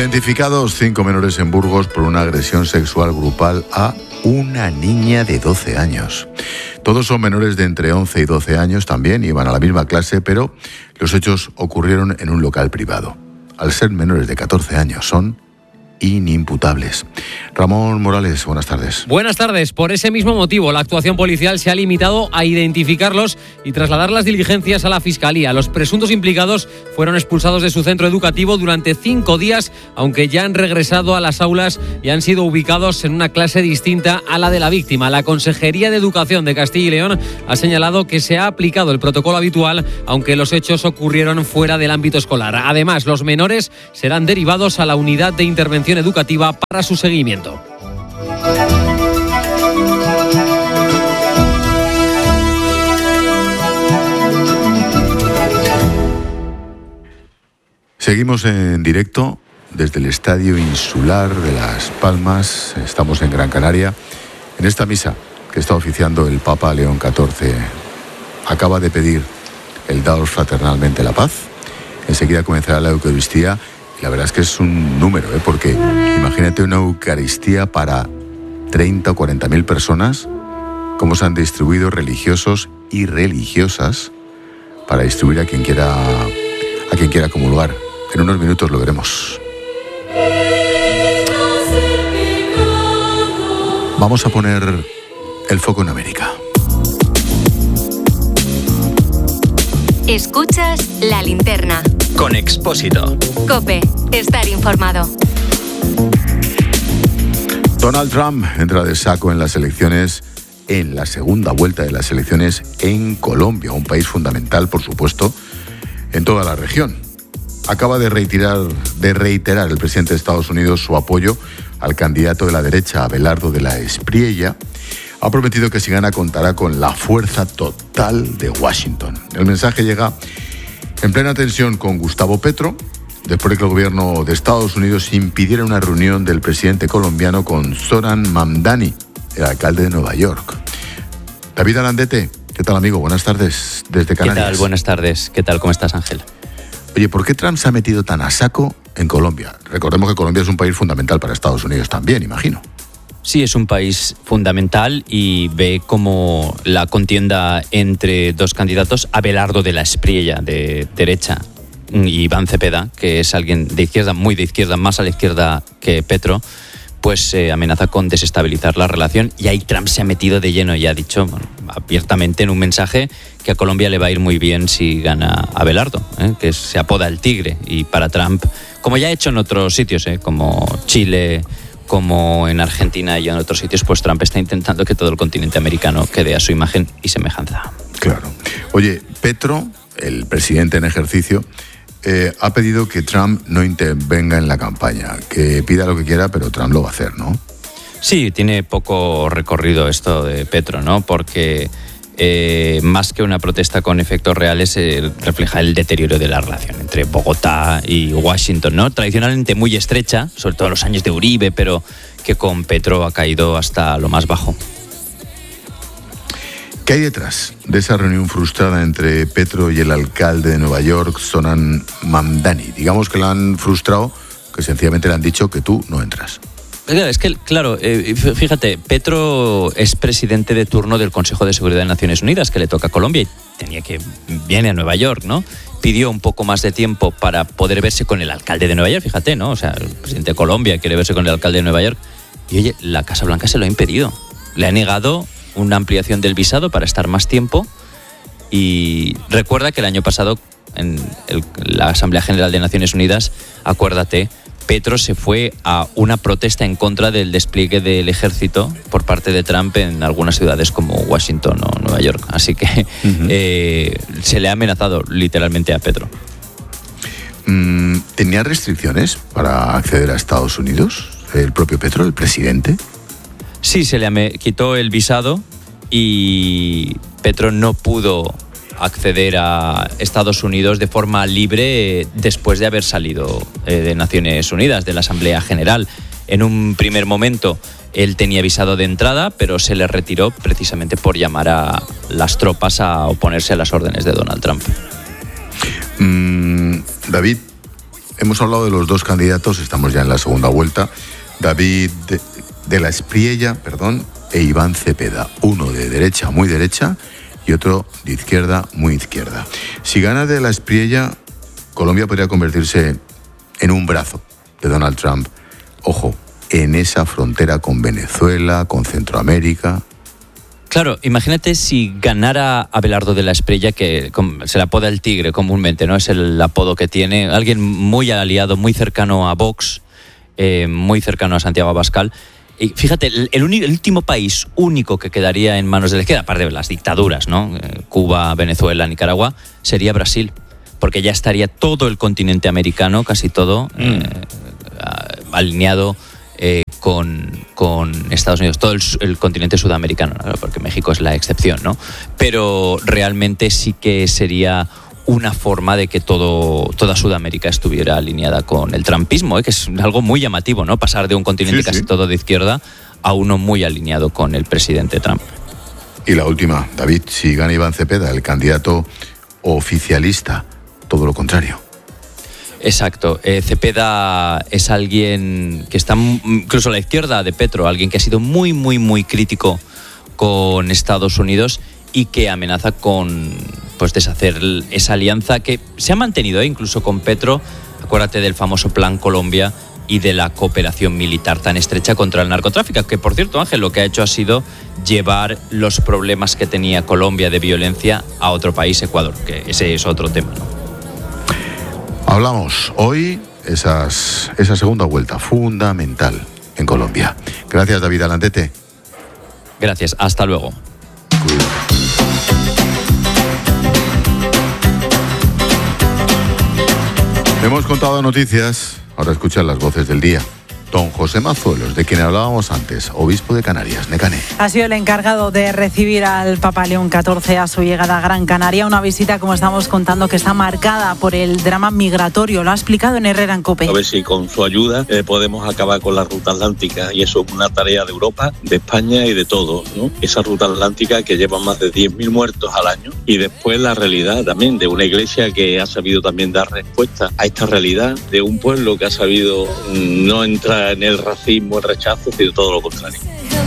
Identificados 5 menores en Burgos por una agresión sexual grupal a una niña de 12 años. Todos son menores de entre 11 y 12 años también, iban a la misma clase, pero los hechos ocurrieron en un local privado. Al ser menores de 14 años, son inimputables. Ramón Morales, buenas tardes. Buenas tardes. Por ese mismo motivo, la actuación policial se ha limitado a identificarlos y trasladar las diligencias a la Fiscalía. Los presuntos implicados fueron expulsados de su centro educativo durante 5 días, aunque ya han regresado a las aulas y han sido ubicados en una clase distinta a la de la víctima. La Consejería de Educación de Castilla y León ha señalado que se ha aplicado el protocolo habitual, aunque los hechos ocurrieron fuera del ámbito escolar. Además, los menores serán derivados a la unidad de intervención educativa para su seguimiento. Seguimos en directo desde el Estadio Insular de Las Palmas. Estamos en Gran Canaria. En esta misa que está oficiando el Papa León XIV, acaba de pedir el daos fraternalmente la paz. Enseguida comenzará la Eucaristía. La verdad es que es un número, porque imagínate una Eucaristía para 30 o 40.000 personas, cómo se han distribuido religiosos y religiosas para distribuir a quien quiera comulgar. En unos minutos lo veremos. Vamos a poner el foco en América. Escuchas La Linterna con Expósito. COPE, estar informado. Donald Trump entra de saco en las elecciones, en la segunda vuelta de las elecciones en Colombia, un país fundamental, por supuesto, en toda la región. Acaba de reiterar el presidente de Estados Unidos su apoyo al candidato de la derecha, Abelardo de la Espriella. Ha prometido que si gana contará con la fuerza total de Washington. El mensaje llega en plena tensión con Gustavo Petro, después de que el gobierno de Estados Unidos impidiera una reunión del presidente colombiano con Zoran Mamdani, el alcalde de Nueva York. David Arandete, ¿qué tal, amigo? Buenas tardes desde Canarias. ¿Qué tal? Buenas tardes. ¿Qué tal? ¿Cómo estás, Ángel? Oye, ¿por qué Trump se ha metido tan a saco en Colombia? Recordemos que Colombia es un país fundamental para Estados Unidos también, imagino. Sí, es un país fundamental y ve como la contienda entre dos candidatos, Abelardo de la Espriella, de derecha, y Iván Cepeda, que es alguien de izquierda, muy de izquierda, más a la izquierda que Petro, pues amenaza con desestabilizar la relación. Y ahí Trump se ha metido de lleno y ha dicho abiertamente en un mensaje que a Colombia le va a ir muy bien si gana Abelardo, que se apoda el Tigre. Y para Trump, como ya ha hecho en otros sitios, como Chile, como en Argentina y en otros sitios, pues Trump está intentando que todo el continente americano quede a su imagen y semejanza. Claro. Oye, Petro, el presidente en ejercicio, ha pedido que Trump no intervenga en la campaña, que pida lo que quiera, pero Trump lo va a hacer, ¿no? Sí, tiene poco recorrido esto de Petro, ¿no? Porque más que una protesta con efectos reales, refleja el deterioro de la relación entre Bogotá y Washington, ¿no? Tradicionalmente muy estrecha, sobre todo en los años de Uribe, pero que con Petro ha caído hasta lo más bajo. ¿Qué hay detrás de esa reunión frustrada entre Petro y el alcalde de Nueva York, Zoran Mamdani? Digamos que la han frustrado, que sencillamente le han dicho que tú no entras. Es que, claro, fíjate, Petro es presidente de turno del Consejo de Seguridad de Naciones Unidas, que le toca a Colombia, y viene a Nueva York, ¿no? Pidió un poco más de tiempo para poder verse con el alcalde de Nueva York, fíjate, ¿no? O sea, el presidente de Colombia quiere verse con el alcalde de Nueva York. Y oye, la Casa Blanca se lo ha impedido. Le ha negado una ampliación del visado para estar más tiempo. Y recuerda que el año pasado, en la Asamblea General de Naciones Unidas, acuérdate, Petro se fue a una protesta en contra del despliegue del ejército por parte de Trump en algunas ciudades como Washington o Nueva York. Así que se le ha amenazado literalmente a Petro. ¿Tenía restricciones para acceder a Estados Unidos el propio Petro, el presidente? Sí, se le quitó el visado y Petro no pudo acceder a Estados Unidos de forma libre después de haber salido de Naciones Unidas, de la Asamblea General. En un primer momento él tenía visado de entrada, pero se le retiró precisamente por llamar a las tropas a oponerse a las órdenes de Donald Trump. David, hemos hablado de los dos candidatos, estamos ya en la segunda vuelta, David de la Espriella, e Iván Cepeda, uno de derecha, muy derecha, y otro de izquierda, muy izquierda. Si gana de la Espriella, Colombia podría convertirse en un brazo de Donald Trump. Ojo, en esa frontera con Venezuela, con Centroamérica. Claro, imagínate si ganara Abelardo de la Espriella, que se le apoda el Tigre comúnmente, ¿no? Es el apodo que tiene. Alguien muy aliado, muy cercano a Vox, muy cercano a Santiago Abascal. Y fíjate, el último país único que quedaría en manos de la izquierda, aparte de las dictaduras, ¿no? Cuba, Venezuela, Nicaragua, sería Brasil. Porque ya estaría todo el continente americano, casi todo, alineado con Estados Unidos, todo el continente sudamericano, ¿no? Porque México es la excepción, ¿no? Pero realmente sí que sería una forma de que toda Sudamérica estuviera alineada con el trumpismo, que es algo muy llamativo, ¿no? Pasar de un continente casi todo de izquierda a uno muy alineado con el presidente Trump. Y la última, David, si gana Iván Cepeda, el candidato oficialista, todo lo contrario. Exacto. Cepeda es alguien que está incluso a la izquierda de Petro, alguien que ha sido muy, muy, muy crítico con Estados Unidos y que amenaza con deshacer esa alianza que se ha mantenido incluso con Petro. Acuérdate del famoso Plan Colombia y de la cooperación militar tan estrecha contra el narcotráfico, que por cierto, Ángel, lo que ha hecho ha sido llevar los problemas que tenía Colombia de violencia a otro país, Ecuador, que ese es otro tema, ¿no? Hablamos hoy esa segunda vuelta fundamental en Colombia. Gracias, David Alandete. Gracias, hasta luego. Hemos contado noticias, ahora escuchan las voces del día. Don José Mazuelos, de quien hablábamos antes, obispo de Canarias, Necane. Ha sido el encargado de recibir al Papa León XIV a su llegada a Gran Canaria, una visita, como estamos contando, que está marcada por el drama migratorio. Lo ha explicado en Herrera en COPE. A ver si con su ayuda podemos acabar con la ruta atlántica, y eso es una tarea de Europa, de España y de todos, ¿no? Esa ruta atlántica que lleva más de 10.000 muertos al año, y después la realidad también de una iglesia que ha sabido también dar respuesta a esta realidad, de un pueblo que ha sabido no entrar en el racismo, el rechazo, sino todo lo contrario.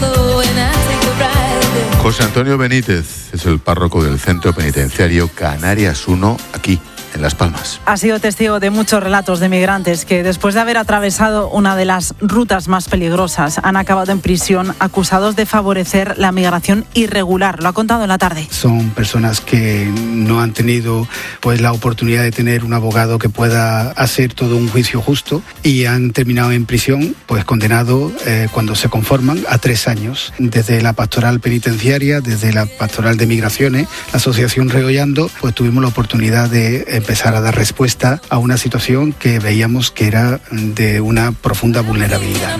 José Antonio Benítez es el párroco del Centro Penitenciario Canarias 1, aquí en Las Palmas. Ha sido testigo de muchos relatos de migrantes que, después de haber atravesado una de las rutas más peligrosas, han acabado en prisión acusados de favorecer la migración irregular. Lo ha contado en la tarde. Son personas que no han tenido la oportunidad de tener un abogado que pueda hacer todo un juicio justo, y han terminado en prisión, condenado cuando se conforman a 3 años. Desde la pastoral penitenciaria, desde la pastoral de migraciones, la asociación Regollando, tuvimos la oportunidad de empezar a dar respuesta a una situación que veíamos que era de una profunda vulnerabilidad,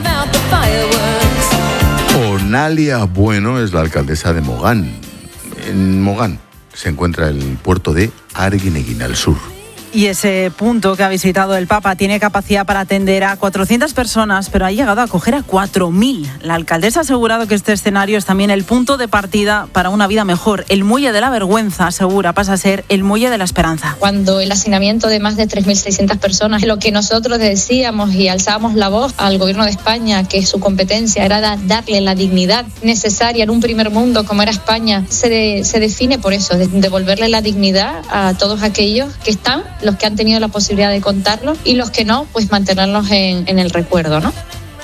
¿no? Onalia Bueno es la alcaldesa de Mogán. En Mogán se encuentra el puerto de Arguineguín, al sur. Y ese punto que ha visitado el Papa tiene capacidad para atender a 400 personas, pero ha llegado a acoger a 4.000. La alcaldesa ha asegurado que este escenario es también el punto de partida para una vida mejor. El muelle de la vergüenza, asegura, pasa a ser el muelle de la esperanza. Cuando el hacinamiento de más de 3.600 personas, lo que nosotros decíamos y alzábamos la voz al gobierno de España, que su competencia era darle la dignidad necesaria en un primer mundo como era España, se define por eso, de devolverle la dignidad a todos aquellos que están, los que han tenido la posibilidad de contarlo, y los que no, mantenerlos en el recuerdo, ¿no?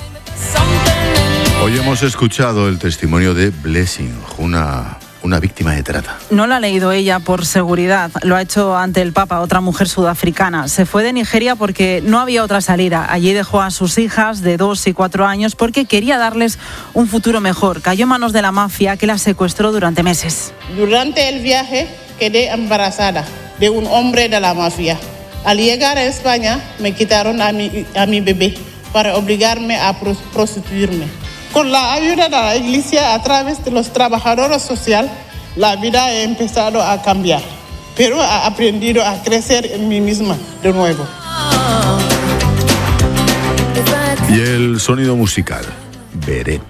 Hoy hemos escuchado el testimonio de Blessing, una víctima de trata. No lo ha leído ella por seguridad, lo ha hecho ante el Papa otra mujer sudafricana. Se fue de Nigeria porque no había otra salida. Allí dejó a sus hijas de 2 y 4 años porque quería darles un futuro mejor. Cayó en manos de la mafia, que la secuestró durante meses. Durante el viaje quedé embarazada de un hombre de la mafia. Al llegar a España me quitaron a mi bebé para obligarme a prostituirme. Con la ayuda de la iglesia, a través de los trabajadores sociales, la vida ha empezado a cambiar, pero he aprendido a crecer en mí misma de nuevo. Y el sonido musical, Beret.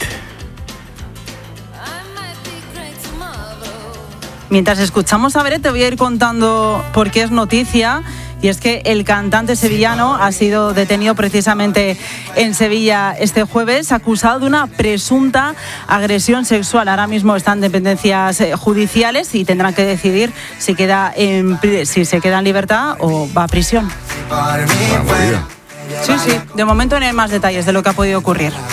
Mientras escuchamos a Beret, te voy a ir contando por qué es noticia Y es que el cantante sevillano ha sido detenido precisamente en Sevilla este jueves, acusado de una presunta agresión sexual. Ahora mismo están en dependencias judiciales y tendrán que decidir si se queda en libertad o va a prisión. Sí, de momento no hay más detalles de lo que ha podido ocurrir.